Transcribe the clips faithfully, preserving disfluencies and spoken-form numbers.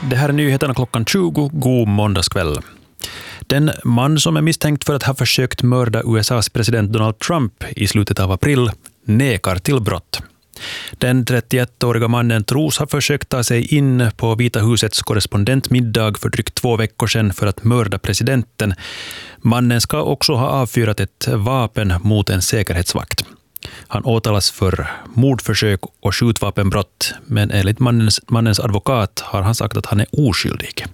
Det här är nyheterna klockan tjugo, god måndagskväll. Den man som är misstänkt för att ha försökt mörda U S A:s president Donald Trump i slutet av april nekar till brott. Den trettioettåriga mannen tros ha försökt ta sig in på Vita husets korrespondentmiddag för drygt två veckor sedan för att mörda presidenten. Mannen ska också ha avfyrat ett vapen mot en säkerhetsvakt. Han åtalas för mordförsök och skjutvapenbrott, men enligt mannens, mannens advokat har han sagt att han är oskyldig.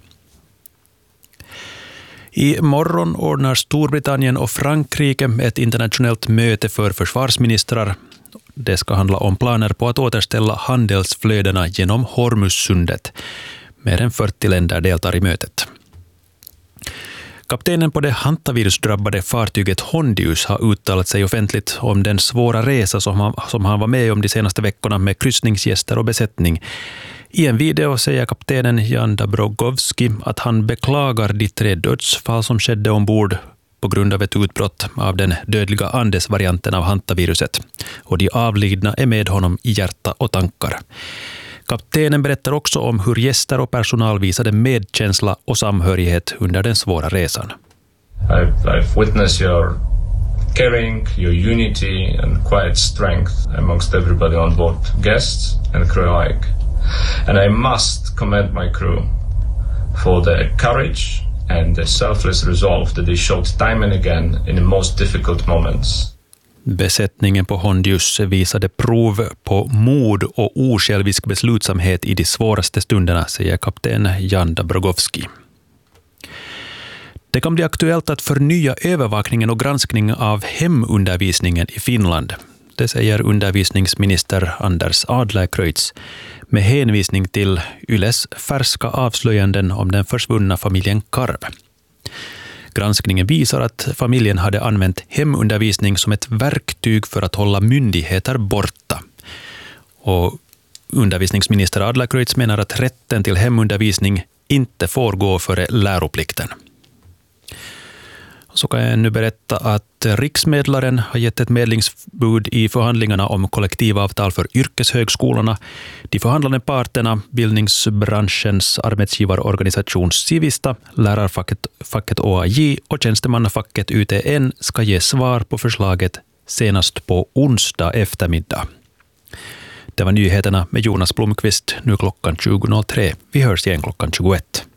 I morgon ordnar Storbritannien och Frankrike ett internationellt möte för försvarsministrar. Det ska handla om planer på att återställa handelsflödena genom Hormuzsundet. Mer än fyrtio länder deltar i mötet. Kaptenen på det hantavirusdrabbade fartyget Hondius har uttalat sig offentligt om den svåra resa som han, som han var med om de senaste veckorna med kryssningsgäster och besättning. I en video säger kaptenen Jan Dabrowski att han beklagar de tre dödsfall som skedde ombord på grund av ett utbrott av den dödliga Andes-varianten av hantaviruset. Och de avlidna är med honom i hjärta och tankar. Kaptenen berättar också om hur gäster och personal visade medkänsla och samhörighet under den svåra resan. I've, I've witnessed your caring, your unity and quiet strength amongst everybody on board, guests and crew alike. And I must commend my crew for their courage and the selfless resolve that they showed time and again in the most difficult moments. Besättningen på Hondius visade prov på mod och osjälvisk beslutsamhet i de svåraste stunderna, säger kapten Jan Dabrowski. Det kan bli aktuellt att förnya övervakningen och granskningen av hemundervisningen i Finland. Det säger undervisningsminister Anders Adlercreutz med hänvisning till Yles färska avslöjanden om den försvunna familjen Karv. Granskningen visar att familjen hade använt hemundervisning som ett verktyg för att hålla myndigheter borta. Och undervisningsminister Adlercreutz menar att rätten till hemundervisning inte får gå före läroplikten. Så kan jag nu berätta att riksmedlaren har gett ett medlingsbud i förhandlingarna om kollektivavtal för yrkeshögskolorna. De förhandlande parterna, bildningsbranschens arbetsgivarorganisation Civista, lärarfacket facket O A J och tjänstemannafacket U T N ska ge svar på förslaget senast på onsdag eftermiddag. Det var nyheterna med Jonas Blomqvist, nu klockan tjugo noll tre. Vi hörs igen klockan tjugoett.